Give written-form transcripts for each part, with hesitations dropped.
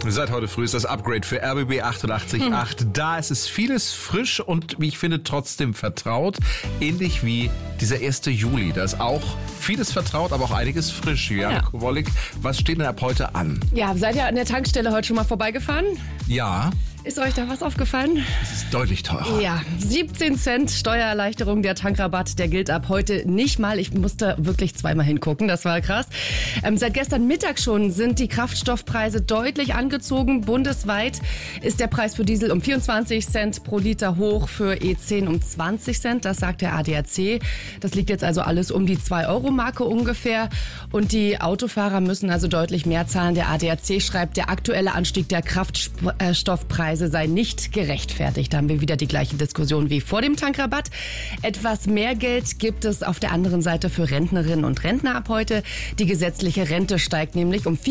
Seit heute früh ist das Upgrade für RBB 88.8 da. Es ist vieles frisch und, wie ich finde, trotzdem vertraut. Ähnlich wie dieser 1. Juli. Da ist auch vieles vertraut, aber auch einiges frisch. Juliane Kowalik, was steht denn ab heute an? Ja, seid ihr an der Tankstelle heute schon mal vorbeigefahren? Ja. Ist euch da was aufgefallen? Es ist deutlich teurer. Ja, 17 Cent Steuererleichterung, der Tankrabatt, der gilt ab heute nicht mal. Ich musste wirklich zweimal hingucken, das war krass. Seit gestern Mittag schon sind die Kraftstoffpreise deutlich angezogen. Bundesweit ist der Preis für Diesel um 24 Cent pro Liter hoch, für E10 um 20 Cent, das sagt der ADAC. Das liegt jetzt also alles um die 2-Euro-Marke ungefähr. Und die Autofahrer müssen also deutlich mehr zahlen. Der ADAC schreibt, der aktuelle Anstieg der Kraftstoffpreise sei nicht gerechtfertigt. Da haben wir wieder die gleiche Diskussion wie vor dem Tankrabatt. Etwas mehr Geld gibt es auf der anderen Seite für Rentnerinnen und Rentner ab heute. Die gesetzliche Rente steigt nämlich um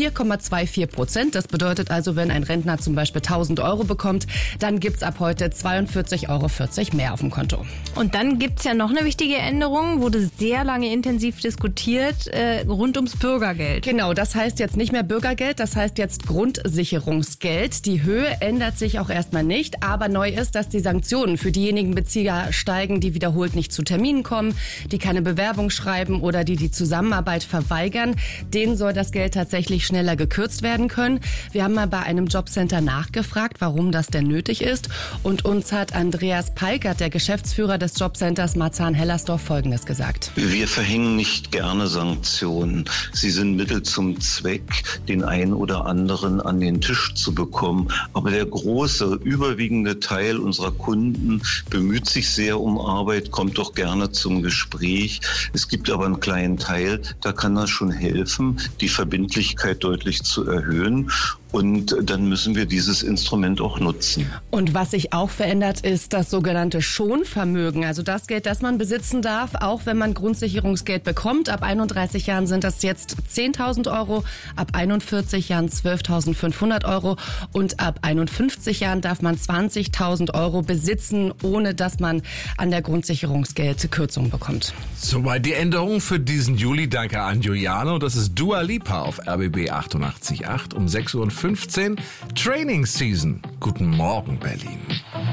4,24%. Das bedeutet also, wenn ein Rentner zum Beispiel 1.000 Euro bekommt, dann gibt es ab heute 42,40 Euro mehr auf dem Konto. Und dann gibt es ja noch eine wichtige Änderung, wurde sehr lange intensiv diskutiert, rund ums Bürgergeld. Genau, das heißt jetzt nicht mehr Bürgergeld, das heißt jetzt Grundsicherungsgeld. Die Höhe ändert sich auch erstmal nicht, aber neu ist, dass die Sanktionen für diejenigen Bezieher steigen, die wiederholt nicht zu Terminen kommen, die keine Bewerbung schreiben oder die Zusammenarbeit verweigern. Denen soll das Geld tatsächlich schneller gekürzt werden können. Wir haben mal bei einem Jobcenter nachgefragt, warum das denn nötig ist. Und uns hat Andreas Peikert, der Geschäftsführer des Jobcenters Marzahn-Hellersdorf, Folgendes gesagt. Wir verhängen nicht gerne Sanktionen. Sie sind Mittel zum Zweck, den einen oder anderen an den Tisch zu bekommen. Aber der große, überwiegende Teil unserer Kunden bemüht sich sehr um Arbeit, kommt doch gerne zum Gespräch. Es gibt aber einen kleinen Teil, da kann das schon helfen, die Verbindlichkeit deutlich zu erhöhen. Und dann müssen wir dieses Instrument auch nutzen. Und was sich auch verändert, ist das sogenannte Schonvermögen. Also das Geld, das man besitzen darf, auch wenn man Grundsicherungsgeld bekommt. Ab 31 Jahren sind das jetzt 10.000 Euro, ab 41 Jahren 12.500 Euro und ab 51 Jahren darf man 20.000 Euro besitzen, ohne dass man an der Grundsicherungsgeldkürzung bekommt. Soweit die Änderung für diesen Juli. Danke an Juliane. Und das ist Dua Lipa auf RBB 88.8 um 6:15 Uhr. Training Season. Guten Morgen, Berlin.